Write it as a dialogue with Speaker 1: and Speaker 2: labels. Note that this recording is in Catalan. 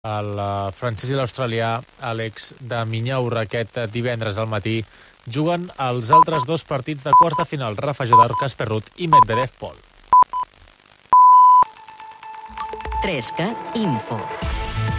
Speaker 1: El francès i l'australià Alex de Miñaurra aquest divendres al matí juguen els altres dos partits de quarts de final. Rafa Jodar, Casper Ruud i Medvedev Pol.
Speaker 2: 3CAT Info.